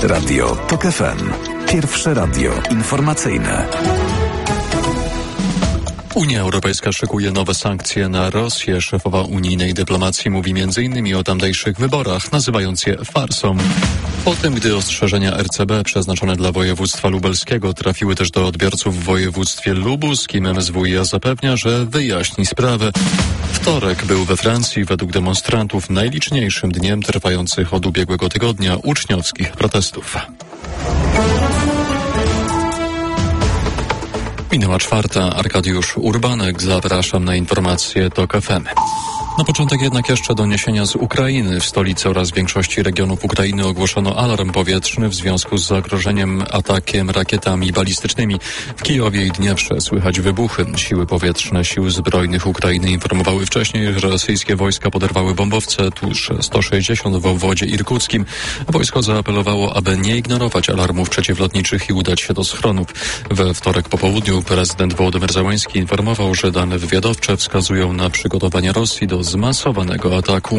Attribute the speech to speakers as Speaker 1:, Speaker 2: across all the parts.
Speaker 1: Radio TOK FM. Pierwsze radio informacyjne.
Speaker 2: Unia Europejska szykuje nowe sankcje na Rosję. Szefowa unijnej dyplomacji mówi m.in. o tamtejszych wyborach, nazywając je farsą. Po tym, gdy ostrzeżenia RCB przeznaczone dla województwa lubelskiego trafiły też do odbiorców w województwie lubuskim, MSWiA zapewnia, że wyjaśni sprawę. Wtorek był we Francji według demonstrantów najliczniejszym dniem trwających od ubiegłego tygodnia uczniowskich protestów. Minęła 4:00. Arkadiusz Urbanek. Zapraszam na informacje TOK FM. Na początek jednak jeszcze doniesienia z Ukrainy. W stolicy oraz większości regionów Ukrainy ogłoszono alarm powietrzny w związku z zagrożeniem atakiem rakietami balistycznymi. W Kijowie i Dnieprze słychać wybuchy. Siły powietrzne Sił Zbrojnych Ukrainy informowały wcześniej, że rosyjskie wojska poderwały bombowce tuż 160 w obwodzie irkuckim. Wojsko zaapelowało, aby nie ignorować alarmów przeciwlotniczych i udać się do schronów. We wtorek po południu prezydent Wołodymyr Zełenski informował, że dane wywiadowcze wskazują na przygotowanie Rosji do zmasowanego ataku.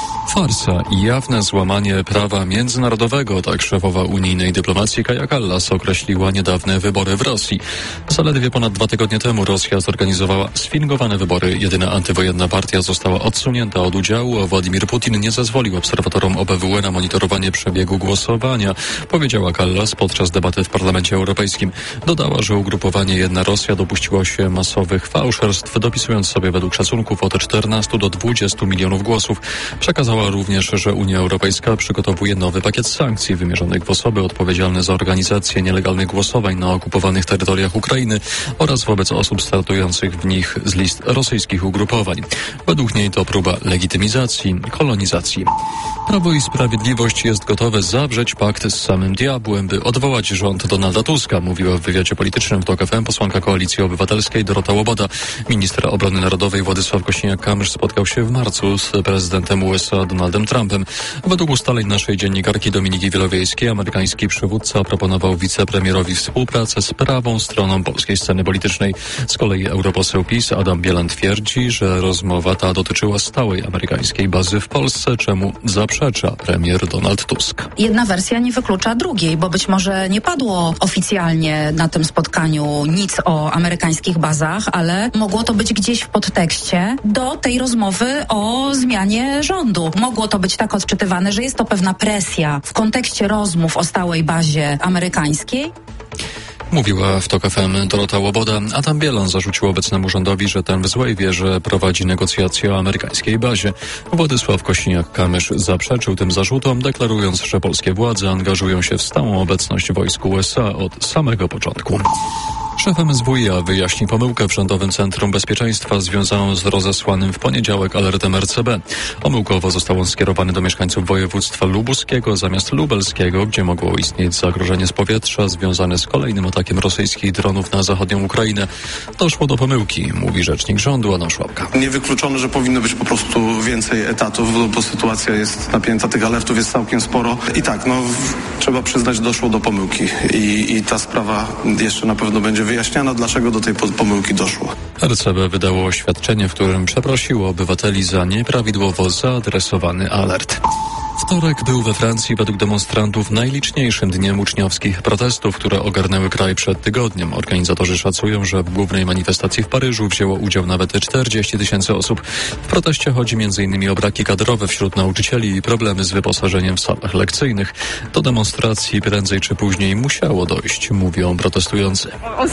Speaker 2: Farsa i jawne złamanie prawa międzynarodowego, tak szefowa unijnej dyplomacji Kaja Kallas określiła niedawne wybory w Rosji. Zaledwie ponad 2 tygodnie temu Rosja zorganizowała sfingowane wybory. Jedyna antywojenna partia została odsunięta od udziału, a Władimir Putin nie zezwolił obserwatorom OBWE na monitorowanie przebiegu głosowania, powiedziała Kallas podczas debaty w Parlamencie Europejskim. Dodała, że ugrupowanie Jedna Rosja dopuściło się masowych fałszerstw, dopisując sobie według szacunków od 14 do 20 milionów głosów. Przekazała również, że Unia Europejska przygotowuje nowy pakiet sankcji wymierzonych w osoby odpowiedzialne za organizację nielegalnych głosowań na okupowanych terytoriach Ukrainy oraz wobec osób startujących w nich z list rosyjskich ugrupowań. Według niej to próba legitymizacji kolonizacji. Prawo i Sprawiedliwość jest gotowe zawrzeć pakt z samym diabłem, by odwołać rząd Donalda Tuska, mówiła w wywiadzie politycznym w TOK FM posłanka Koalicji Obywatelskiej Dorota Łoboda. Minister Obrony Narodowej Władysław Kosiniak-Kamysz spotkał się w marcu z prezydentem USA Donaldem Trumpem. Według ustaleń naszej dziennikarki Dominiki Wielowiejskiej amerykański przywódca proponował wicepremierowi współpracę z prawą stroną polskiej sceny politycznej. Z kolei europoseł PiS Adam Bielan twierdzi, że rozmowa ta dotyczyła stałej amerykańskiej bazy w Polsce, czemu zaprzecza premier Donald Tusk.
Speaker 3: Jedna wersja nie wyklucza drugiej, bo być może nie padło oficjalnie na tym spotkaniu nic o amerykańskich bazach, ale mogło to być gdzieś w podtekście do tej rozmowy o zmianie rządu. Mogło to być tak odczytywane, że jest to pewna presja w kontekście rozmów o stałej bazie amerykańskiej.
Speaker 2: Mówiła w TOK FM Dorota Łoboda. Adam Bielan zarzucił obecnemu rządowi, że ten w złej wierze prowadzi negocjacje o amerykańskiej bazie. Władysław Kosiniak-Kamysz zaprzeczył tym zarzutom, deklarując, że polskie władze angażują się w stałą obecność wojsk USA od samego początku. Szef MSWiA wyjaśni pomyłkę w Rządowym Centrum Bezpieczeństwa związaną z rozesłanym w poniedziałek alertem RCB. Omyłkowo został on skierowany do mieszkańców województwa lubuskiego zamiast lubelskiego, gdzie mogło istnieć zagrożenie z powietrza związane z kolejnym atakiem rosyjskich dronów na zachodnią Ukrainę. Doszło do pomyłki, mówi rzecznik rządu Adam Szłapka.
Speaker 4: Niewykluczone, że powinno być po prostu więcej etatów, bo sytuacja jest napięta, tych alertów jest całkiem sporo. I tak, trzeba przyznać, doszło do pomyłki i ta sprawa jeszcze na pewno będzie wyjaśniana, dlaczego do tej pomyłki doszło.
Speaker 2: RCB wydało oświadczenie, w którym przeprosiło obywateli za nieprawidłowo zaadresowany alert. Wtorek był we Francji według demonstrantów najliczniejszym dniem uczniowskich protestów, które ogarnęły kraj przed tygodniem. Organizatorzy szacują, że w głównej manifestacji w Paryżu wzięło udział nawet 40 000 osób. W proteście chodzi m.in. o braki kadrowe wśród nauczycieli i problemy z wyposażeniem w salach lekcyjnych. Do demonstracji prędzej czy później musiało dojść, mówią protestujący.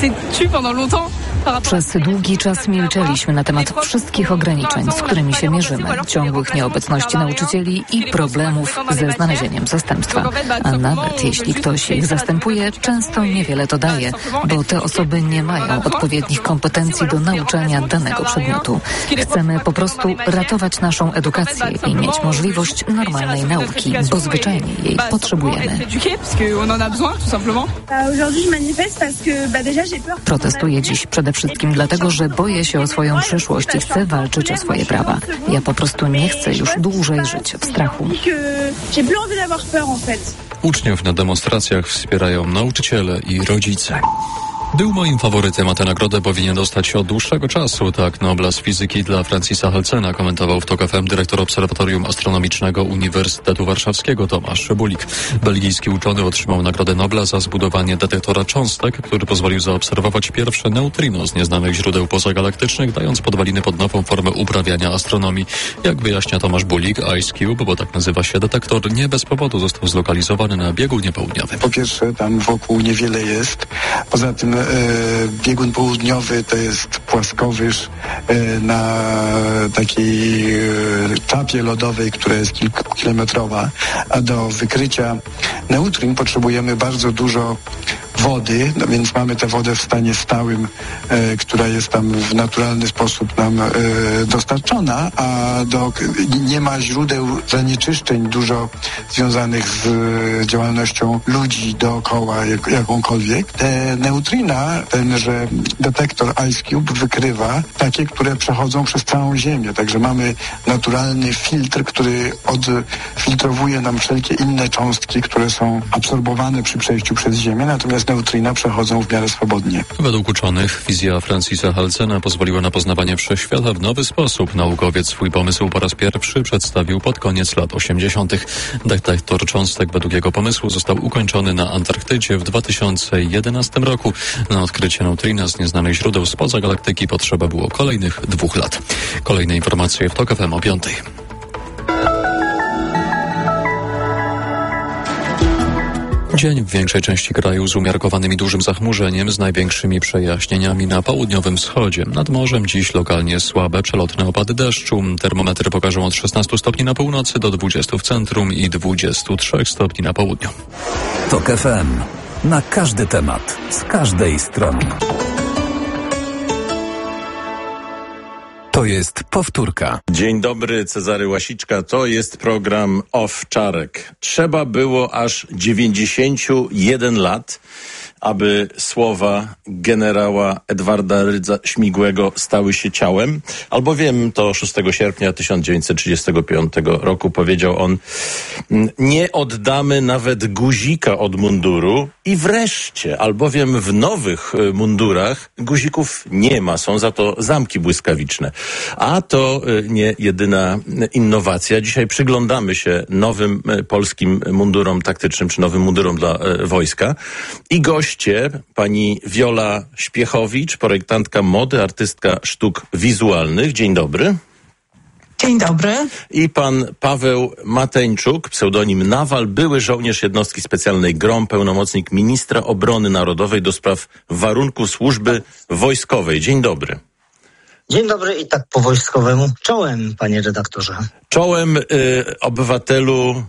Speaker 5: Przez długi czas milczeliśmy na temat wszystkich ograniczeń, z którymi się mierzymy, ciągłych nieobecności nauczycieli i problemów ze znalezieniem zastępstwa. A nawet jeśli ktoś ich zastępuje, często niewiele to daje, bo te osoby nie mają odpowiednich kompetencji do nauczania danego przedmiotu. Chcemy po prostu ratować naszą edukację i mieć możliwość normalnej nauki, bo zwyczajnie jej potrzebujemy. Protestuję dziś przede wszystkim dlatego, że boję się o swoją przyszłość i chcę walczyć o swoje prawa. Ja po prostu nie chcę już dłużej żyć w strachu.
Speaker 2: Uczniów na demonstracjach wspierają nauczyciele i rodzice. Był moim faworytem, a tę nagrodę powinien dostać od dłuższego czasu. Tak Nobla z fizyki dla Francisa Halcena komentował w TOK FM dyrektor Obserwatorium Astronomicznego Uniwersytetu Warszawskiego Tomasz Bulik. Belgijski uczony otrzymał Nagrodę Nobla za zbudowanie detektora cząstek, który pozwolił zaobserwować pierwsze neutrino z nieznanych źródeł pozagalaktycznych, dając podwaliny pod nową formę uprawiania astronomii. Jak wyjaśnia Tomasz Bulik, Ice Cube, bo tak nazywa się detektor, nie bez powodu został zlokalizowany na biegunie południowym.
Speaker 6: Po pierwsze, tam wokół niewiele jest. Poza tym biegun południowy to jest płaskowyż na takiej czapie lodowej, która jest kilkukilometrowa, a do wykrycia neutrin potrzebujemy bardzo dużo wody, no więc mamy tę wodę w stanie stałym, która jest tam w naturalny sposób nam dostarczona, a nie ma źródeł zanieczyszczeń dużo związanych z działalnością ludzi dookoła jakąkolwiek. Te neutrina, tenże detektor Ice Cube wykrywa takie, które przechodzą przez całą Ziemię, także mamy naturalny filtr, który odfiltrowuje nam wszelkie inne cząstki, które są absorbowane przy przejściu przez Ziemię, natomiast neutrina przechodzą w miarę swobodnie.
Speaker 2: Według uczonych wizja Francisa Halcena pozwoliła na poznawanie wszechświata w nowy sposób. Naukowiec swój pomysł po raz pierwszy przedstawił pod koniec lat 80. Detektor cząstek według jego pomysłu został ukończony na Antarktydzie w 2011 roku. Na odkrycie neutrina z nieznanych źródeł spoza galaktyki potrzeba było kolejnych 2 lat. Kolejne informacje w TOK FM o 5. Dzień w większej części kraju z umiarkowanym i dużym zachmurzeniem, z największymi przejaśnieniami na południowym wschodzie. Nad morzem dziś lokalnie słabe, przelotne opady deszczu. Termometry pokażą od 16 stopni na północy do 20 w centrum i 23 stopni na południu.
Speaker 1: TOK FM. Na każdy temat, z każdej strony. To jest powtórka.
Speaker 7: Dzień dobry, Cezary Łasiczka. To jest program Owczarek. Trzeba było aż 91 lat, aby słowa generała Edwarda Rydza-Śmigłego stały się ciałem. Albowiem to 6 sierpnia 1935 roku powiedział on: nie oddamy nawet guzika od munduru. I wreszcie, albowiem w nowych mundurach guzików nie ma, są za to zamki błyskawiczne. A to nie jedyna innowacja. Dzisiaj przyglądamy się nowym polskim mundurom taktycznym, czy nowym mundurom dla wojska. I goście, pani Wiola Śpiechowicz, projektantka mody, artystka sztuk wizualnych. Dzień dobry.
Speaker 8: Dzień dobry.
Speaker 7: I pan Paweł Mateńczuk, pseudonim Nawal, były żołnierz jednostki specjalnej GROM, pełnomocnik ministra obrony narodowej do spraw warunków służby wojskowej. Dzień dobry.
Speaker 8: Dzień dobry i tak po wojskowemu. Czołem, panie redaktorze.
Speaker 7: Czołem obywatelu.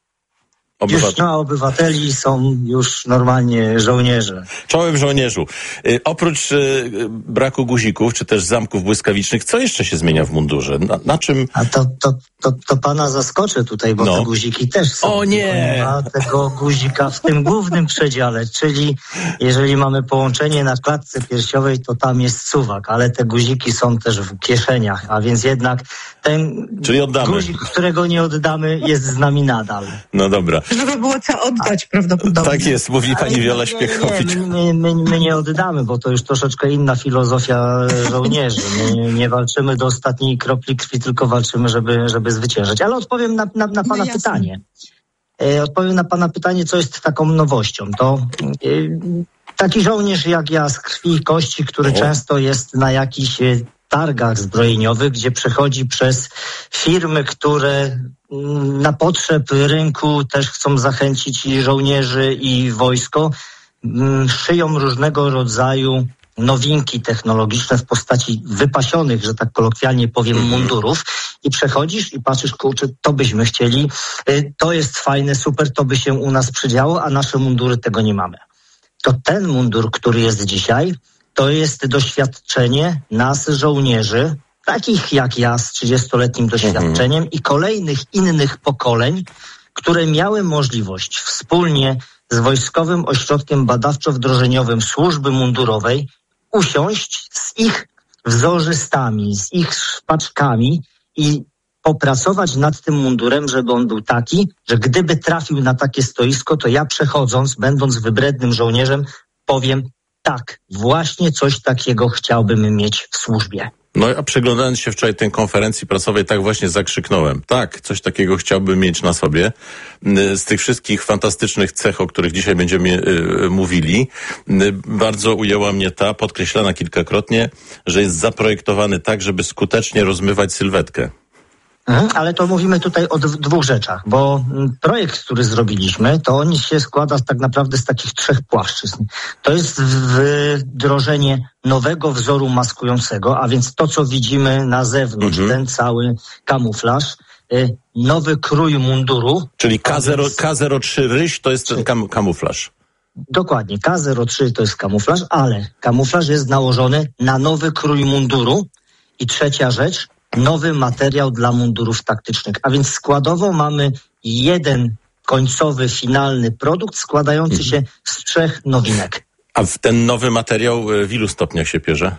Speaker 8: Już na obywateli są już normalnie żołnierze.
Speaker 7: Czołem żołnierzu. Oprócz braku guzików, czy też zamków błyskawicznych, co jeszcze się zmienia w mundurze? Na czym?
Speaker 8: A to pana zaskoczę tutaj, bo te guziki też są.
Speaker 7: O nie!
Speaker 8: Nie ma tego guzika w tym głównym przedziale, czyli jeżeli mamy połączenie na klatce piersiowej, to tam jest suwak, ale te guziki są też w kieszeniach, a więc jednak ten guzik, którego nie oddamy, jest z nami nadal.
Speaker 7: No dobra.
Speaker 9: Żeby było co oddać prawdopodobnie.
Speaker 7: Tak jest, mówi pani Wiola Śpiechowicz.
Speaker 8: My nie oddamy, bo to już troszeczkę inna filozofia żołnierzy. My nie walczymy do ostatniej kropli krwi, tylko walczymy, żeby zwyciężyć. Ale odpowiem na pana pytanie. Odpowiem na pana pytanie, co jest taką nowością. To taki żołnierz jak ja z krwi i kości, który często jest na jakichś targach zbrojeniowych, gdzie przechodzi przez firmy, które na potrzeb rynku też chcą zachęcić i żołnierzy, i wojsko, szyją różnego rodzaju nowinki technologiczne w postaci wypasionych, że tak kolokwialnie powiem, mundurów, i przechodzisz i patrzysz, kurczę, to byśmy chcieli, to jest fajne, super, to by się u nas przydziało, a nasze mundury tego nie mamy. To ten mundur, który jest dzisiaj, to jest doświadczenie nas, żołnierzy, takich jak ja z 30-letnim doświadczeniem i kolejnych innych pokoleń, które miały możliwość wspólnie z Wojskowym Ośrodkiem Badawczo-Wdrożeniowym Służby Mundurowej usiąść z ich wzorzystami, z ich szpaczkami i popracować nad tym mundurem, żeby on był taki, że gdyby trafił na takie stoisko, to ja przechodząc, będąc wybrednym żołnierzem, powiem: Tak, właśnie coś takiego chciałbym mieć w służbie.
Speaker 7: No a przeglądając się wczoraj tej konferencji prasowej, tak właśnie zakrzyknąłem. Tak, coś takiego chciałbym mieć na sobie. Z tych wszystkich fantastycznych cech, o których dzisiaj będziemy mówili, bardzo ujęła mnie ta, podkreślana kilkakrotnie, że jest zaprojektowany tak, żeby skutecznie rozmywać sylwetkę.
Speaker 8: Ale to mówimy tutaj o dwóch rzeczach, bo projekt, który zrobiliśmy, to on się składa tak naprawdę z takich 3 płaszczyzn. To jest wdrożenie nowego wzoru maskującego, a więc to, co widzimy na zewnątrz, ten cały kamuflaż, nowy krój munduru.
Speaker 7: Czyli K03 ryś to jest ten kamuflaż.
Speaker 8: Dokładnie, K03 to jest kamuflaż, ale kamuflaż jest nałożony na nowy krój munduru. I trzecia rzecz, nowy materiał dla mundurów taktycznych. A więc składowo mamy jeden końcowy, finalny produkt składający się z 3 nowinek.
Speaker 7: A w ten nowy materiał w ilu stopniach się pierze?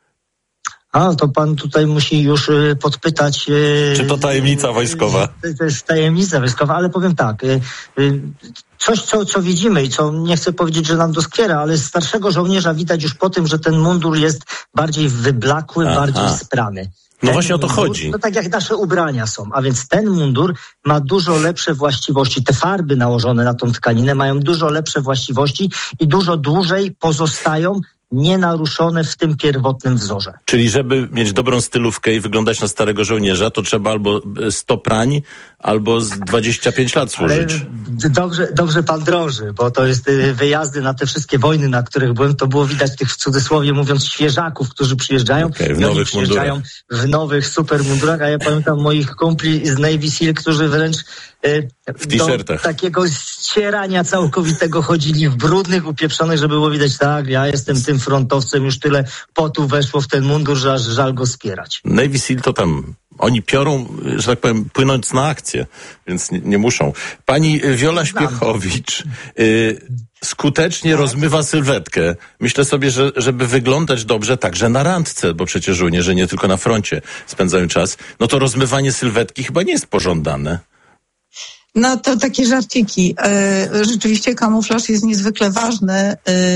Speaker 8: A, to pan tutaj musi już podpytać...
Speaker 7: Czy to tajemnica wojskowa?
Speaker 8: To jest tajemnica wojskowa, ale powiem tak. Coś, co widzimy i co nie chcę powiedzieć, że nam doskwiera, ale starszego żołnierza widać już po tym, że ten mundur jest bardziej wyblakły, bardziej sprany.
Speaker 7: No właśnie o to chodzi.
Speaker 8: To tak jak nasze ubrania są, a więc ten mundur ma dużo lepsze właściwości. Te farby nałożone na tą tkaninę mają dużo lepsze właściwości i dużo dłużej pozostają nienaruszone w tym pierwotnym wzorze.
Speaker 7: Czyli żeby mieć dobrą stylówkę i wyglądać na starego żołnierza, to trzeba albo 100 prań, albo z 25 lat służyć.
Speaker 8: Ale dobrze pan drąży, bo to jest wyjazdy na te wszystkie wojny, na których byłem, to było widać tych, w cudzysłowie mówiąc, świeżaków, którzy przyjeżdżają.
Speaker 7: W nowych
Speaker 8: przyjeżdżają
Speaker 7: mundurach.
Speaker 8: W nowych super mundurach, a ja pamiętam moich kumpli z Navy Seal, którzy wręcz
Speaker 7: w t-shirtach.
Speaker 8: Do takiego ścierania całkowitego chodzili w brudnych, upieprzonych, żeby było widać, tak, ja jestem tym frontowcem, już tyle potu weszło w ten mundur, że aż żal go spierać.
Speaker 7: Navy Seal to tam, oni piorą, że tak powiem, płynąc na akcję, więc nie muszą. Pani Wiola Śpiechowicz skutecznie rozmywa sylwetkę. Myślę sobie, że żeby wyglądać dobrze także na randce, bo przecież żołnierze nie tylko na froncie spędzają czas, no to rozmywanie sylwetki chyba nie jest pożądane.
Speaker 9: No to takie żarciki. Rzeczywiście kamuflaż jest niezwykle ważny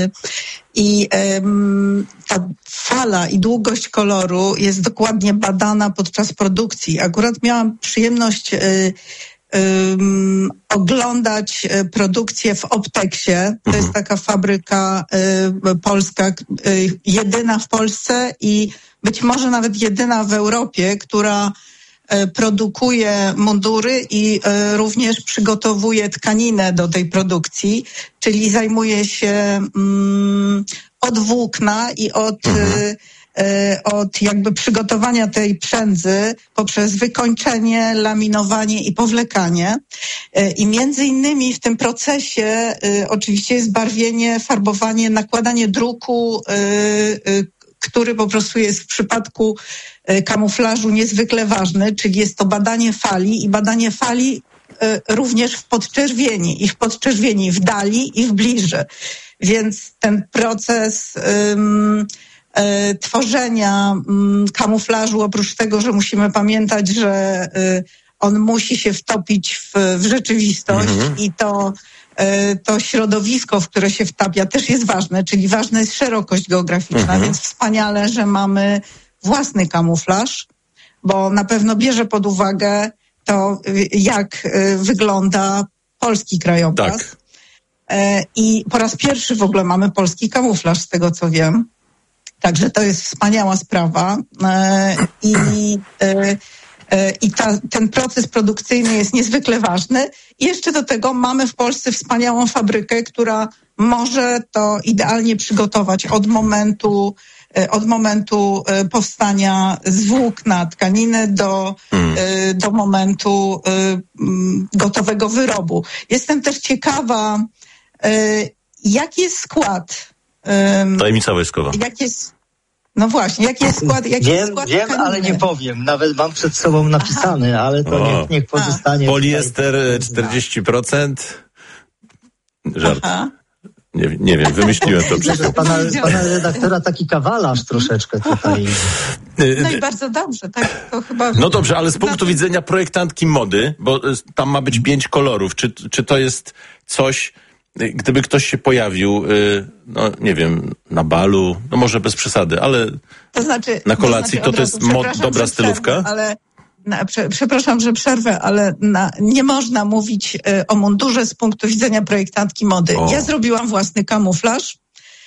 Speaker 9: i ta fala i długość koloru jest dokładnie badana podczas produkcji. Akurat miałam przyjemność oglądać produkcję w Opteksie. To jest taka fabryka polska, jedyna w Polsce i być może nawet jedyna w Europie, która produkuje mundury i również przygotowuje tkaninę do tej produkcji, czyli zajmuje się od włókna i od jakby przygotowania tej przędzy poprzez wykończenie, laminowanie i powlekanie. I między innymi w tym procesie oczywiście jest barwienie, farbowanie, nakładanie druku, który po prostu jest w przypadku kamuflażu niezwykle ważny, czyli jest to badanie fali i badanie fali również w podczerwieni, i w podczerwieni w dali i w bliży. Więc ten proces tworzenia kamuflażu, oprócz tego, że musimy pamiętać, że on musi się wtopić w rzeczywistość i to środowisko, w które się wtapia, też jest ważne, czyli ważna jest szerokość geograficzna, więc wspaniale, że mamy własny kamuflaż, bo na pewno bierze pod uwagę to, jak wygląda polski krajobraz.
Speaker 7: Tak.
Speaker 9: I po raz pierwszy w ogóle mamy polski kamuflaż, z tego co wiem. Także to jest wspaniała sprawa. Ten proces produkcyjny jest niezwykle ważny. I jeszcze do tego mamy w Polsce wspaniałą fabrykę, która może to idealnie przygotować od momentu powstania z włókna tkaniny do momentu gotowego wyrobu. Jestem też ciekawa, jaki jest skład.
Speaker 7: Tajemnica wojskowa.
Speaker 9: No właśnie, jaki jest skład?
Speaker 8: Wiem, ale nie powiem. Nawet mam przed sobą napisany, ale to niech pozostanie.
Speaker 7: Poliester 40%. Żart. Aha. Nie wiem, wymyśliłem to przecież.
Speaker 8: Pana redaktora taki kawalarz troszeczkę tutaj.
Speaker 9: No i bardzo dobrze, tak to chyba...
Speaker 7: No dobrze, ale z punktu widzenia projektantki mody, bo tam ma być 5 kolorów, czy to jest coś, gdyby ktoś się pojawił, no nie wiem, na balu, no może bez przesady, ale na kolacji, to jest dobra stylówka?
Speaker 9: Ale przepraszam, że przerwę, ale nie można mówić o mundurze z punktu widzenia projektantki mody. Ja zrobiłam własny kamuflaż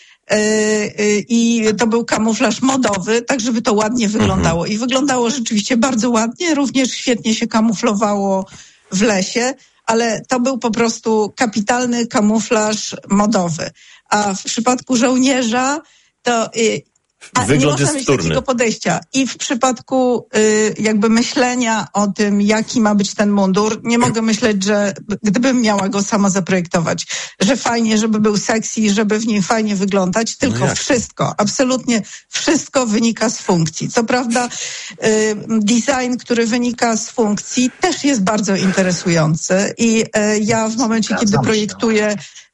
Speaker 9: i to był kamuflaż modowy, tak żeby to ładnie wyglądało. I wyglądało rzeczywiście bardzo ładnie, również świetnie się kamuflowało w lesie, ale to był po prostu kapitalny kamuflaż modowy. A w przypadku żołnierza to nie można mieć takiego podejścia. I w przypadku jakby myślenia o tym, jaki ma być ten mundur, nie mogę myśleć, że gdybym miała go sama zaprojektować, że fajnie, żeby był sexy, żeby w nim fajnie wyglądać, tylko wszystko, absolutnie wszystko wynika z funkcji. Co prawda design, który wynika z funkcji, też jest bardzo interesujący i ja w momencie, kiedy projektuję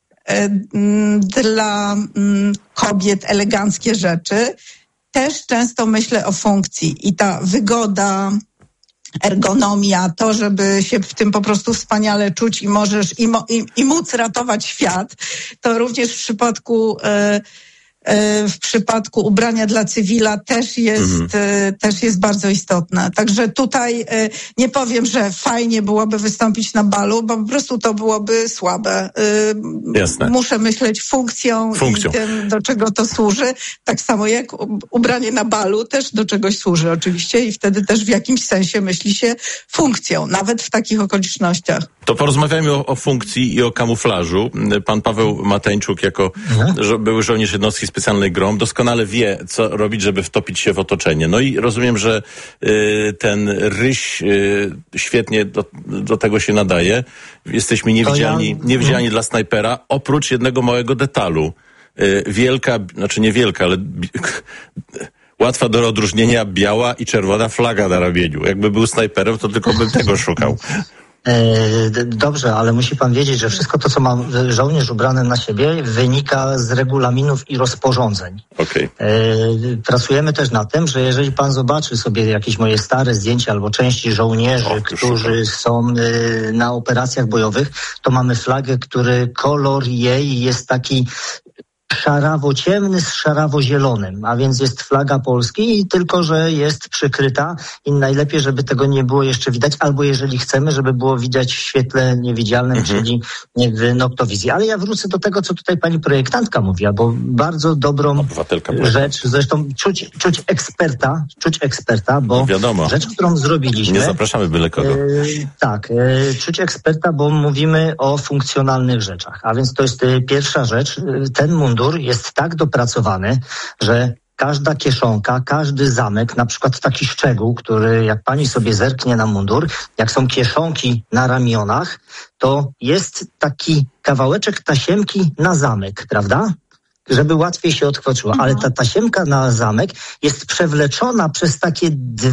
Speaker 9: dla kobiet eleganckie rzeczy, też często myślę o funkcji i ta wygoda, ergonomia, to, żeby się w tym po prostu wspaniale czuć i możesz i móc ratować świat, to również w przypadku ubrania dla cywila też jest bardzo istotne. Także tutaj nie powiem, że fajnie byłoby wystąpić na balu, bo po prostu to byłoby słabe.
Speaker 7: Jasne.
Speaker 9: Muszę myśleć funkcją i tym, do czego to służy. Tak samo jak ubranie na balu też do czegoś służy oczywiście i wtedy też w jakimś sensie myśli się funkcją, nawet w takich okolicznościach.
Speaker 7: To porozmawiajmy o funkcji i o kamuflażu. Pan Paweł Mateńczuk jako były żołnierz jednostki specjalnej GROM doskonale wie, co robić, żeby wtopić się w otoczenie. No i rozumiem, że ten ryś świetnie do tego się nadaje. Jesteśmy niewidzialni dla snajpera, oprócz jednego małego detalu. Wielka, znaczy niewielka, ale łatwa do odróżnienia biała i czerwona flaga na ramieniu. Jakby był snajperem, to tylko bym tego szukał.
Speaker 8: Dobrze, ale musi pan wiedzieć, że wszystko to, co ma żołnierz ubrany na siebie, wynika z regulaminów i rozporządzeń.
Speaker 7: Okay.
Speaker 8: Pracujemy też na tym, że jeżeli pan zobaczy sobie jakieś moje stare zdjęcia albo części żołnierzy, którzy są na operacjach bojowych, to mamy flagę, który kolor jej jest taki szarawo-ciemny z szarawo-zielonym, a więc jest flaga Polski, tylko że jest przykryta i najlepiej, żeby tego nie było jeszcze widać, albo jeżeli chcemy, żeby było widać w świetle niewidzialnym, czyli w noktowizji. Ale ja wrócę do tego, co tutaj pani projektantka mówiła, bo bardzo dobrą rzecz, zresztą czuć eksperta, bo rzecz, którą zrobiliśmy...
Speaker 7: Nie zapraszamy byle kogo.
Speaker 8: Czuć eksperta, bo mówimy o funkcjonalnych rzeczach, a więc to jest pierwsza rzecz. Ten mundur jest tak dopracowany, że każda kieszonka, każdy zamek, na przykład taki szczegół, który jak pani sobie zerknie na mundur, jak są kieszonki na ramionach, to jest taki kawałeczek tasiemki na zamek, prawda? Żeby łatwiej się odchwyciło. Ale ta tasiemka na zamek jest przewleczona przez takie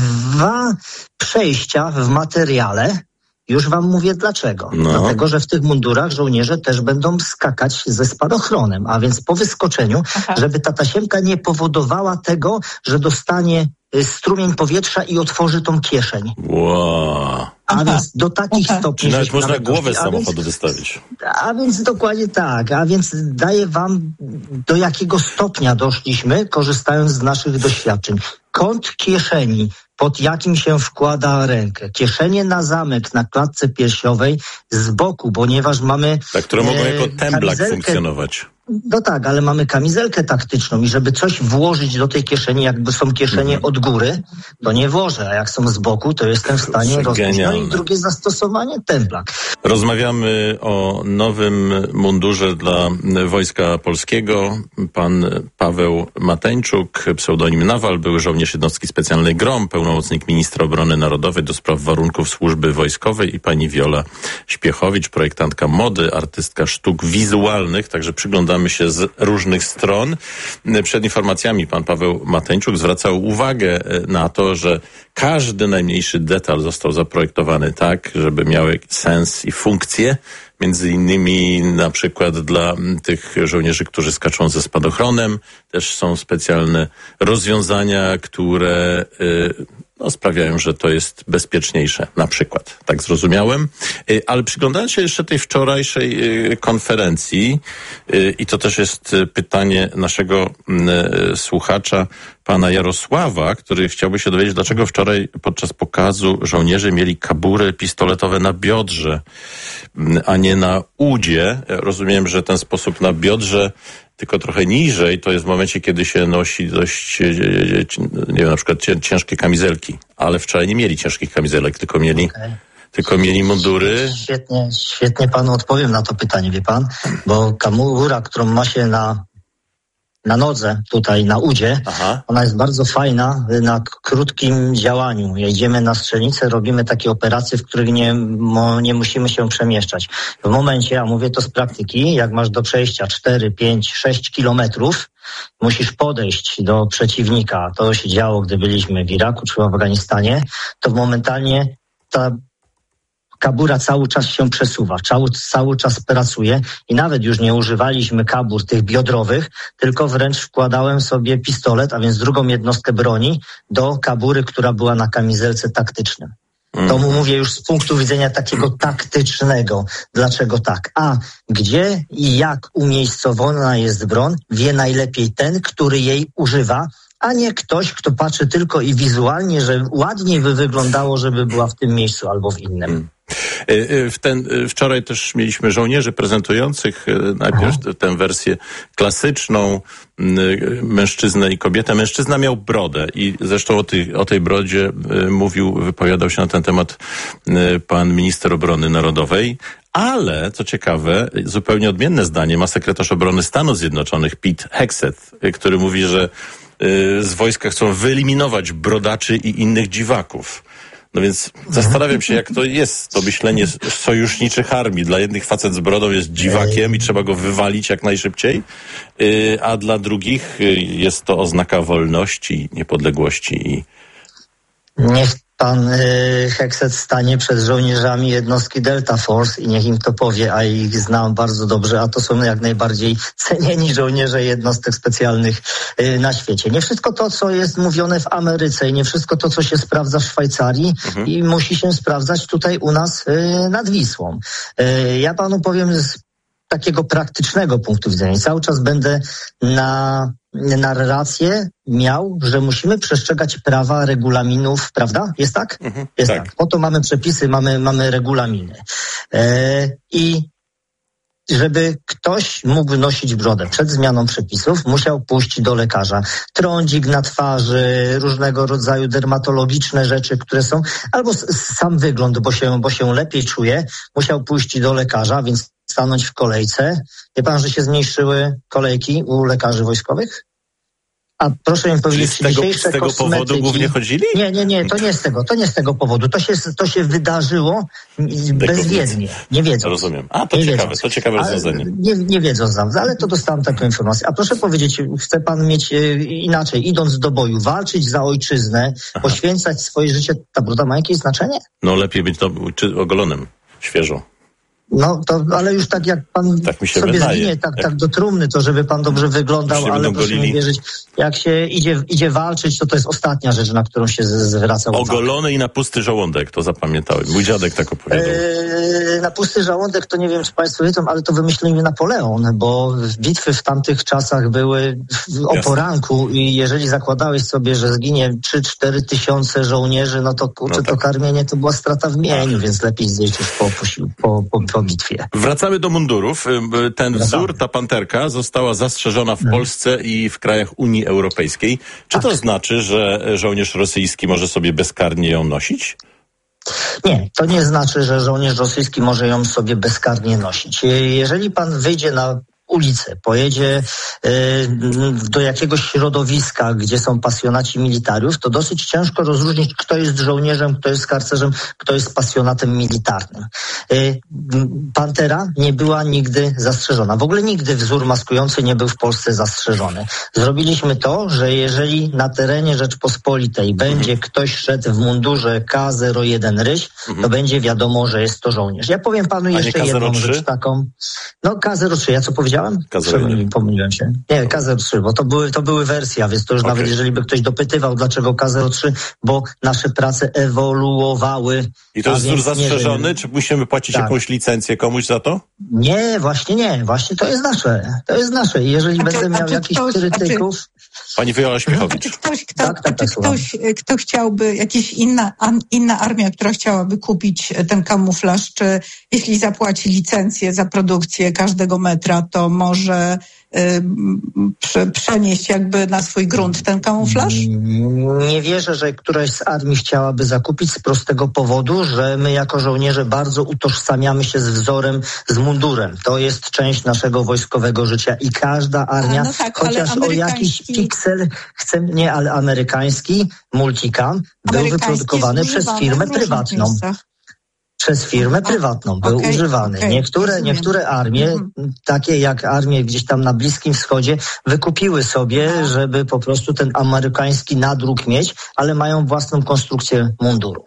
Speaker 8: 2 przejścia w materiale. Już wam mówię dlaczego. Dlatego, że w tych mundurach żołnierze też będą skakać ze spadochronem, a więc po wyskoczeniu, żeby ta tasiemka nie powodowała tego, że dostanie strumień powietrza i otworzy tą kieszeń.
Speaker 7: Wow.
Speaker 8: A więc do takich stopni...
Speaker 7: Nawet można głowę z samochodu wystawić.
Speaker 8: A więc dokładnie tak. A więc daję wam, do jakiego stopnia doszliśmy, korzystając z naszych doświadczeń. Kąt kieszeni, pod jakim się wkłada rękę. Kieszenie na zamek, na klatce piersiowej z boku, ponieważ mamy...
Speaker 7: Tak, które mogą jako temblak funkcjonować.
Speaker 8: No tak, ale mamy kamizelkę taktyczną i żeby coś włożyć do tej kieszeni, jakby są kieszenie od góry, to nie włożę, a jak są z boku, to jestem w stanie rozpocząć. No i drugie zastosowanie, templak.
Speaker 7: Rozmawiamy o nowym mundurze dla Wojska Polskiego. Pan Paweł Mateńczuk, pseudonim Nawal, były żołnierz jednostki specjalnej GROM, pełnomocnik ministra obrony narodowej do spraw warunków służby wojskowej i pani Wiola Śpiechowicz, projektantka mody, artystka sztuk wizualnych, także przyglądamy się z różnych stron. Przed informacjami pan Paweł Mateńczuk zwracał uwagę na to, że każdy najmniejszy detal został zaprojektowany tak, żeby miał sens i funkcję. Między innymi na przykład dla tych żołnierzy, którzy skaczą ze spadochronem, też są specjalne rozwiązania, które sprawiają, że to jest bezpieczniejsze, na przykład. Tak zrozumiałem. Ale przyglądając się jeszcze tej wczorajszej konferencji, i to też jest pytanie naszego słuchacza, pana Jarosława, który chciałby się dowiedzieć, dlaczego wczoraj podczas pokazu żołnierze mieli kabury pistoletowe na biodrze, a nie na udzie. Rozumiem, że ten sposób na biodrze, tylko trochę niżej, to jest w momencie, kiedy się nosi dość, nie wiem, na przykład ciężkie kamizelki. Ale wczoraj nie mieli ciężkich kamizelek, tylko mieli mundury.
Speaker 8: Świetnie panu odpowiem na to pytanie, wie pan, bo kamura, którą ma się na nodze, tutaj na udzie, ona jest bardzo fajna na krótkim działaniu. Jedziemy na strzelnicę, robimy takie operacje, w których nie musimy się przemieszczać. W momencie, a mówię to z praktyki, jak masz do przejścia 4, 5, 6 kilometrów, musisz podejść do przeciwnika. To się działo, gdy byliśmy w Iraku czy w Afganistanie, to momentalnie ta kabura cały czas się przesuwa, cały czas pracuje i nawet już nie używaliśmy kabur tych biodrowych, tylko wręcz wkładałem sobie pistolet, a więc drugą jednostkę broni do kabury, która była na kamizelce taktycznym. To mu mówię już z punktu widzenia takiego taktycznego. Dlaczego tak? A gdzie i jak umiejscowiona jest broń, wie najlepiej ten, który jej używa, a nie ktoś, kto patrzy tylko i wizualnie, że ładniej by wyglądało, żeby była w tym miejscu albo w innym.
Speaker 7: Wczoraj też mieliśmy żołnierzy prezentujących najpierw tę wersję klasyczną, mężczyznę i kobietę. Mężczyzna miał brodę i zresztą o tej brodzie wypowiadał się na ten temat pan minister obrony narodowej. Ale, co ciekawe, zupełnie odmienne zdanie ma sekretarz obrony Stanów Zjednoczonych Pete Hegseth, który mówi, że z wojska chcą wyeliminować brodaczy i innych dziwaków. No więc zastanawiam się, jak to jest, to myślenie sojuszniczych armii. Dla jednych facet z brodą jest dziwakiem i trzeba go wywalić jak najszybciej, a dla drugich jest to oznaka wolności, niepodległości.
Speaker 8: Niech pan Hegseth stanie przed żołnierzami jednostki Delta Force i niech im to powie, a ich znam bardzo dobrze, a to są jak najbardziej cenieni żołnierze jednostek specjalnych na świecie. Nie wszystko to, co jest mówione w Ameryce i nie wszystko to, co się sprawdza w Szwajcarii i musi się sprawdzać tutaj u nas nad Wisłą. Ja panu powiem z takiego praktycznego punktu widzenia. Cały czas będę na narrację miał, że musimy przestrzegać prawa, regulaminów, prawda? Jest tak? Jest tak. Po to mamy przepisy, mamy regulaminy. I żeby ktoś mógł nosić brodę przed zmianą przepisów, musiał pójść do lekarza. Trądzik na twarzy, różnego rodzaju dermatologiczne rzeczy, które są, albo sam wygląd, bo się lepiej czuje, musiał pójść do lekarza, więc stanąć w kolejce. Wie pan, że się zmniejszyły kolejki u lekarzy wojskowych? A proszę mi powiedzieć, czy dzisiejsze
Speaker 7: z tego powodu głównie chodzili?
Speaker 8: Nie, to nie z tego powodu. To się wydarzyło bezwiednie, nie wiedząc.
Speaker 7: Rozumiem. A, to ciekawe rozwiązanie.
Speaker 8: Nie wiedząc nam, ale to dostałem taką informację. A proszę powiedzieć, chce pan mieć inaczej, idąc do boju, walczyć za ojczyznę, poświęcać swoje życie, ta broda ma jakieś znaczenie?
Speaker 7: No lepiej być ogolonym, świeżo.
Speaker 8: No to, ale już tak jak pan
Speaker 7: tak mi się
Speaker 8: sobie
Speaker 7: wydaje.
Speaker 8: zginie, tak do trumny, to żeby pan dobrze wyglądał, ale proszę mi wierzyć, jak się idzie walczyć, to jest ostatnia rzecz, na którą się zwraca uwagę.
Speaker 7: Ogolony i na pusty żołądek, to zapamiętałem. Mój dziadek tak opowiadał.
Speaker 8: Na pusty żołądek to nie wiem, czy państwo wiedzą, ale to wymyślił Napoleon, bo bitwy w tamtych czasach były o poranku i jeżeli zakładałeś sobie, że zginie 3-4 tysiące żołnierzy, no to kurczę, to karmienie to była strata w mieniu, więc lepiej zjeść już po bitwie.
Speaker 7: Wracamy do mundurów. Ten wzór, ta panterka została zastrzeżona w Polsce i w krajach Unii Europejskiej. Czy to znaczy, że żołnierz rosyjski może sobie bezkarnie ją nosić?
Speaker 8: Nie, to nie znaczy, że żołnierz rosyjski może ją sobie bezkarnie nosić. Jeżeli pan wyjdzie na ulicę, pojedzie do jakiegoś środowiska, gdzie są pasjonaci militariów, to dosyć ciężko rozróżnić, kto jest żołnierzem, kto jest harcerzem, kto jest pasjonatem militarnym. Pantera nie była nigdy zastrzeżona. W ogóle nigdy wzór maskujący nie był w Polsce zastrzeżony. Zrobiliśmy to, że jeżeli na terenie Rzeczpospolitej będzie ktoś szedł w mundurze K01 Ryś, to będzie wiadomo, że jest to żołnierz. Ja powiem panu jeszcze jedną rzecz taką. No K03, ja co powiedziałem? powiedziałem? Pomyliłem się. Nie, K03, bo to były wersje, a więc to już nawet jeżeli by ktoś dopytywał, dlaczego K03, bo nasze prace ewoluowały.
Speaker 7: I to jest wzór zastrzeżony? Czy musimy płacić jakąś licencję komuś za to?
Speaker 8: Nie, właśnie to jest nasze. I jeżeli będę miał jakichś krytyków...
Speaker 7: Pani Wiola Śmiechowicz.
Speaker 9: Kto chciałby, jakaś inna armia, która chciałaby kupić ten kamuflaż, czy jeśli zapłaci licencję za produkcję każdego metra, to może przenieść jakby na swój grunt ten kamuflaż?
Speaker 8: Nie wierzę, że któraś z armii chciałaby zakupić z prostego powodu, że my jako żołnierze bardzo utożsamiamy się z wzorem, z mundurem. To jest część naszego wojskowego życia i każda armia, chociaż o jakiś piksel chce, nie, ale amerykański multicam był wyprodukowany przez firmę prywatną. Przez firmę prywatną był używany. Niektóre armie, takie jak armie gdzieś tam na Bliskim Wschodzie, wykupiły sobie, żeby po prostu ten amerykański nadruk mieć, ale mają własną konstrukcję munduru.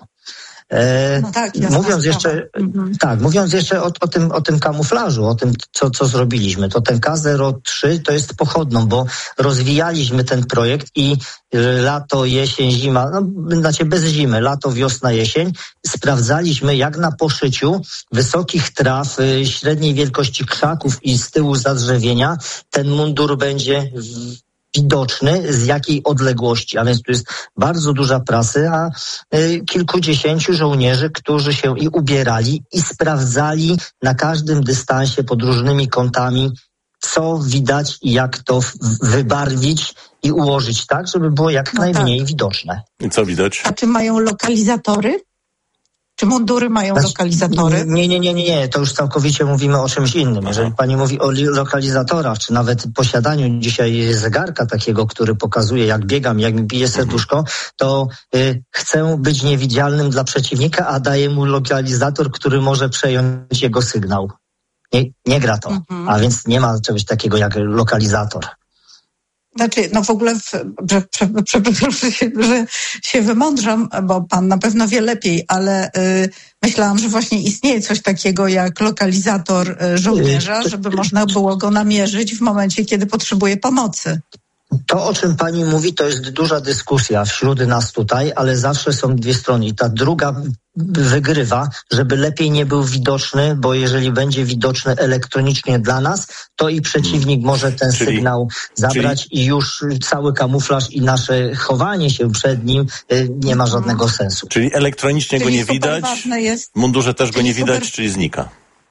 Speaker 8: Mówiąc jeszcze o tym kamuflażu, o tym, co zrobiliśmy, to ten K03 to jest pochodną, bo rozwijaliśmy ten projekt i lato, jesień, zima, bez zimy, lato, wiosna, jesień, sprawdzaliśmy, jak na poszyciu wysokich traw, średniej wielkości krzaków i z tyłu zadrzewienia ten mundur będzie widoczny, z jakiej odległości, a więc tu jest bardzo duża pracy, a kilkudziesięciu żołnierzy, którzy się i ubierali i sprawdzali na każdym dystansie pod różnymi kątami, co widać i jak to wybarwić i ułożyć tak, żeby było jak najmniej widoczne.
Speaker 7: I co widać?
Speaker 9: A czy mają lokalizatory? Czy mundury mają lokalizatory?
Speaker 8: Nie. To już całkowicie mówimy o czymś innym. Jeżeli pani mówi o lokalizatorach, czy nawet posiadaniu dzisiaj zegarka takiego, który pokazuje, jak biegam, jak mi bije serduszko, to chcę być niewidzialnym dla przeciwnika, a daję mu lokalizator, który może przejąć jego sygnał. Nie gra to. A więc nie ma czegoś takiego jak lokalizator.
Speaker 9: Znaczy, w ogóle, przepraszam, że się wymądrzam, bo pan na pewno wie lepiej, ale myślałam, że właśnie istnieje coś takiego jak lokalizator żołnierza, żeby można było go namierzyć w momencie, kiedy potrzebuje pomocy.
Speaker 8: To, o czym pani mówi, to jest duża dyskusja wśród nas tutaj, ale zawsze są dwie strony i ta druga wygrywa, żeby lepiej nie był widoczny, bo jeżeli będzie widoczny elektronicznie dla nas, to i przeciwnik może ten sygnał zabrać i już cały kamuflaż i nasze chowanie się przed nim nie ma żadnego sensu.
Speaker 7: Czyli elektronicznie go nie widać, w mundurze też go nie widać, czyli znika.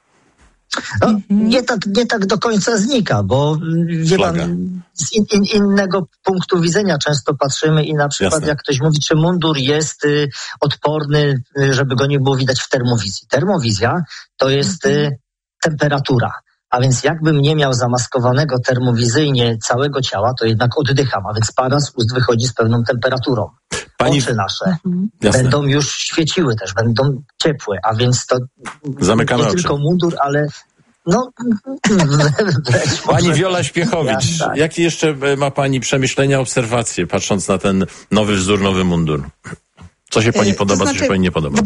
Speaker 8: Nie tak do końca znika, bo wie pan, z innego punktu widzenia często patrzymy i na przykład jak ktoś mówi, czy mundur jest odporny, żeby go nie było widać w termowizji. Termowizja to jest temperatura. A więc jakbym nie miał zamaskowanego termowizyjnie całego ciała, to jednak oddycham, a więc para z ust wychodzi z pewną temperaturą. Oczy nasze będą już świeciły też, będą ciepłe, a więc to
Speaker 7: zamykamy
Speaker 8: nie
Speaker 7: oczy.
Speaker 8: Tylko mundur, ale
Speaker 7: Pani Wiola Śmiechowicz, jakie jeszcze ma pani przemyślenia, obserwacje, patrząc na ten nowy wzór, nowy mundur? Co się pani podoba, co się pani nie podoba?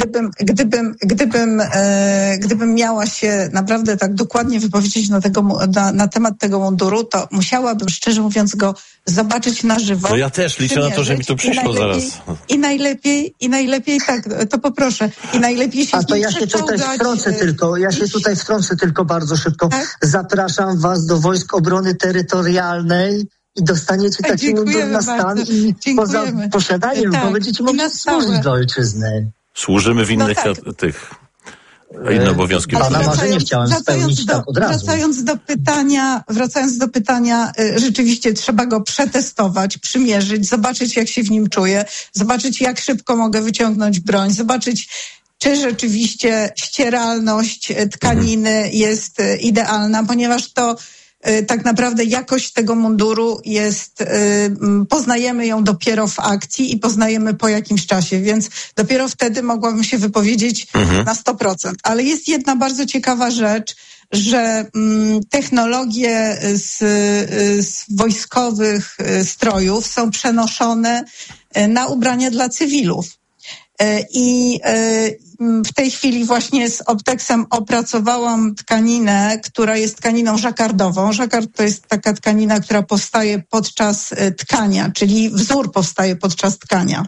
Speaker 9: Gdybym miała się naprawdę tak dokładnie wypowiedzieć na temat tego munduru, to musiałabym, szczerze mówiąc, go zobaczyć na żywo.
Speaker 7: No ja też liczę na to, że mi to przyszło zaraz.
Speaker 9: I najlepiej tak, to poproszę. I najlepiej się
Speaker 8: ja się tutaj wtrącę tylko bardzo szybko. Tak? Zapraszam was do Wojsk Obrony Terytorialnej i dostaniecie taki mundur na stan i poza posiadaniem go będziecie mogli służyć dla ojczyzny.
Speaker 7: Służymy w innych inne obowiązki.
Speaker 8: Pana marzenie chciałem spełnić tak od razu.
Speaker 9: Wracając do pytania, rzeczywiście trzeba go przetestować, przymierzyć, zobaczyć jak się w nim czuję, zobaczyć jak szybko mogę wyciągnąć broń, zobaczyć czy rzeczywiście ścieralność tkaniny jest idealna, ponieważ to tak naprawdę jakość tego munduru jest, poznajemy ją dopiero w akcji i poznajemy po jakimś czasie, więc dopiero wtedy mogłabym się wypowiedzieć na 100%. Ale jest jedna bardzo ciekawa rzecz, że technologie z wojskowych strojów są przenoszone na ubrania dla cywilów. I w tej chwili właśnie z Optexem opracowałam tkaninę, która jest tkaniną żakardową. Żakard to jest taka tkanina, która powstaje podczas tkania, czyli wzór powstaje podczas tkania.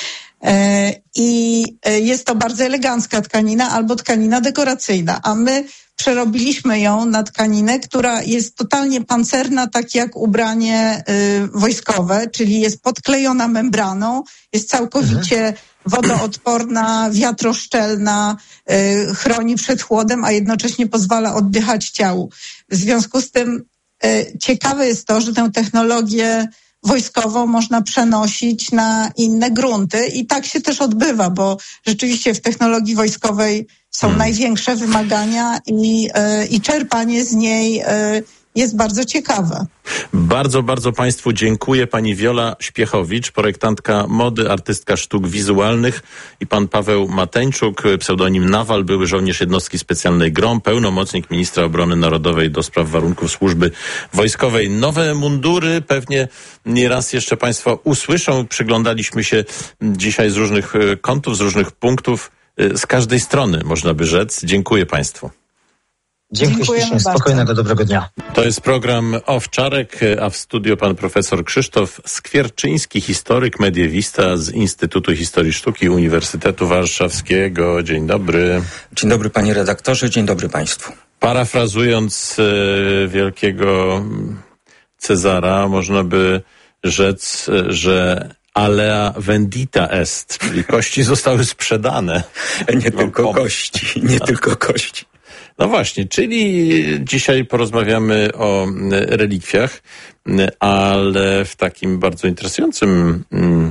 Speaker 9: I jest to bardzo elegancka tkanina albo tkanina dekoracyjna, a my przerobiliśmy ją na tkaninę, która jest totalnie pancerna, tak jak ubranie wojskowe, czyli jest podklejona membraną, jest całkowicie wodoodporna, wiatroszczelna, chroni przed chłodem, a jednocześnie pozwala oddychać ciału. W związku z tym ciekawe jest to, że tę technologię wojskową można przenosić na inne grunty i tak się też odbywa, bo rzeczywiście w technologii wojskowej są największe wymagania i czerpanie z niej jest bardzo ciekawe.
Speaker 7: Bardzo, bardzo Państwu dziękuję. Pani Wiola Śpiechowicz, projektantka mody, artystka sztuk wizualnych, i pan Paweł Mateńczuk, pseudonim Nawal, były żołnierz jednostki specjalnej GROM, pełnomocnik ministra obrony narodowej do spraw warunków służby wojskowej. Nowe mundury pewnie nieraz jeszcze Państwo usłyszą. Przyglądaliśmy się dzisiaj z różnych kątów, z różnych punktów, z każdej strony, można by rzec. Dziękuję Państwu.
Speaker 8: Dziękuję ślicznie, spokojnego, dobrego dnia.
Speaker 7: To jest program Owczarek, a w studio pan profesor Krzysztof Skwierczyński, historyk, mediewista z Instytutu Historii Sztuki Uniwersytetu Warszawskiego. Dzień dobry.
Speaker 10: Dzień dobry panie redaktorze, dzień dobry państwu.
Speaker 7: Parafrazując wielkiego Cezara, można by rzec, że alea vendita est, czyli kości zostały sprzedane.
Speaker 10: Nie tylko kości, nie tylko kości.
Speaker 7: No właśnie, czyli dzisiaj porozmawiamy o relikwiach, ale w takim bardzo interesującym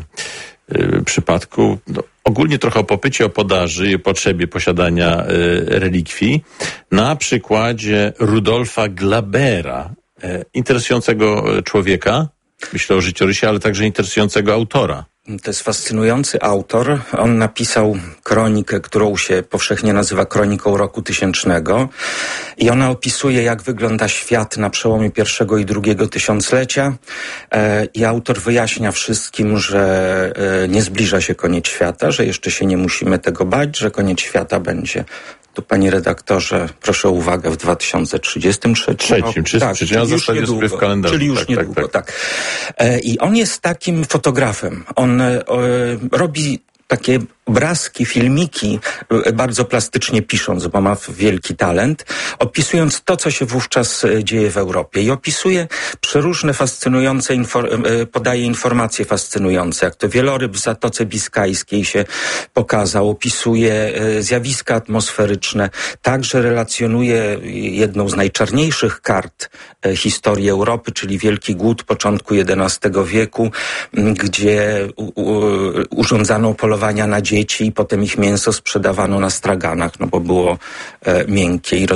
Speaker 7: przypadku, ogólnie trochę o popycie, o podaży i o potrzebie posiadania relikwii, na przykładzie Rudolfa Glabera, interesującego człowieka, myślę o życiorysie, ale także interesującego autora.
Speaker 10: To jest fascynujący autor. On napisał kronikę, którą się powszechnie nazywa kroniką roku 1000 i ona opisuje, jak wygląda świat na przełomie pierwszego i drugiego tysiąclecia, i autor wyjaśnia wszystkim, że nie zbliża się koniec świata, że jeszcze się nie musimy tego bać, że koniec świata będzie... Tu, panie redaktorze, proszę o uwagę, w 2033 roku.
Speaker 7: Tak, czyli już niedługo, w kalendarzu.
Speaker 10: Czyli już niedługo, tak. I on jest takim fotografem. On robi takie obrazki, filmiki, bardzo plastycznie pisząc, bo ma wielki talent, opisując to, co się wówczas dzieje w Europie. I opisuje przeróżne fascynujące, podaje informacje fascynujące, jak to wieloryb w Zatoce Biskajskiej się pokazał, opisuje zjawiska atmosferyczne, także relacjonuje jedną z najczarniejszych kart historii Europy, czyli Wielki Głód początku XI wieku, gdzie urządzano polowania na dzieci i potem ich mięso sprzedawano na straganach, no bo było miękkie i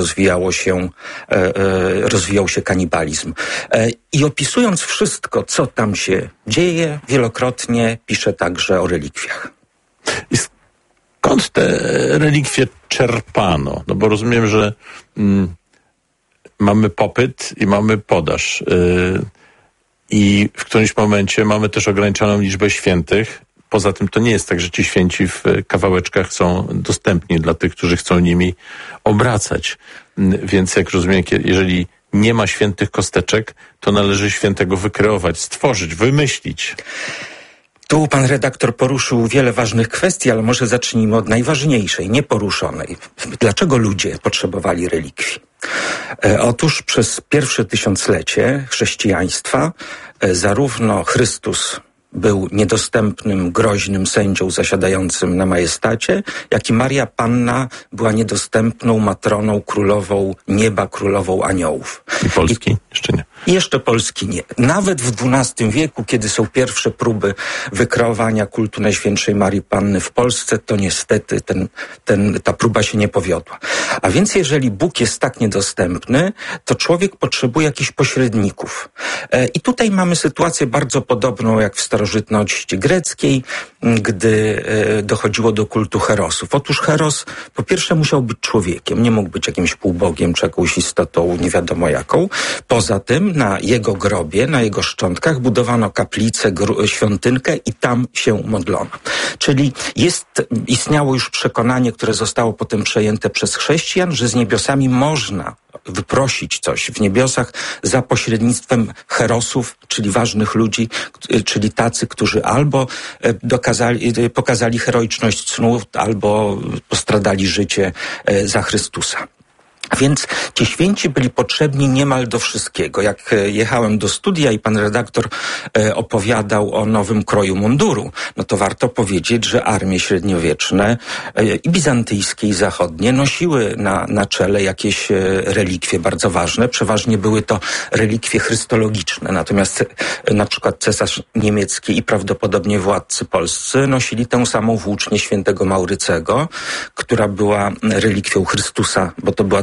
Speaker 10: rozwijał się kanibalizm. I opisując wszystko, co tam się dzieje, wielokrotnie pisze także o relikwiach.
Speaker 7: I skąd te relikwie czerpano? No bo rozumiem, że mamy popyt i mamy podaż. I w którymś momencie mamy też ograniczoną liczbę świętych. Poza tym to nie jest tak, że ci święci w kawałeczkach są dostępni dla tych, którzy chcą nimi obracać. Więc jak rozumiem, jeżeli nie ma świętych kosteczek, to należy świętego wykreować, stworzyć, wymyślić.
Speaker 10: Tu pan redaktor poruszył wiele ważnych kwestii, ale może zacznijmy od najważniejszej, nieporuszonej. Dlaczego ludzie potrzebowali relikwii? Otóż przez pierwsze tysiąclecie chrześcijaństwa zarówno Chrystus był niedostępnym, groźnym sędzią zasiadającym na majestacie, jak i Maria Panna była niedostępną matroną królową nieba, królową aniołów.
Speaker 7: I Polski jeszcze nie.
Speaker 10: I jeszcze Polski nie. Nawet w XII wieku, kiedy są pierwsze próby wykreowania kultu Najświętszej Marii Panny w Polsce, to niestety ta próba się nie powiodła. A więc jeżeli Bóg jest tak niedostępny, to człowiek potrzebuje jakichś pośredników. I tutaj mamy sytuację bardzo podobną jak w starożytności greckiej, gdy dochodziło do kultu herosów. Otóż heros po pierwsze musiał być człowiekiem, nie mógł być jakimś półbogiem czy jakąś istotą nie wiadomo jaką. Poza tym na jego grobie, na jego szczątkach budowano kaplicę, świątynkę i tam się modlono. Czyli istniało już przekonanie, które zostało potem przejęte przez chrześcijan, że z niebiosami można wyprosić coś w niebiosach za pośrednictwem herosów, czyli ważnych ludzi, czyli tacy, którzy albo pokazali heroiczność cnót, albo postradali życie za Chrystusa. Więc ci święci byli potrzebni niemal do wszystkiego. Jak jechałem do studia i pan redaktor opowiadał o nowym kroju munduru, no to warto powiedzieć, że armie średniowieczne i bizantyjskie i zachodnie nosiły na czele jakieś relikwie bardzo ważne. Przeważnie były to relikwie chrystologiczne. Natomiast na przykład cesarz niemiecki i prawdopodobnie władcy polscy nosili tę samą włócznię świętego Maurycego, która była relikwią Chrystusa, bo to była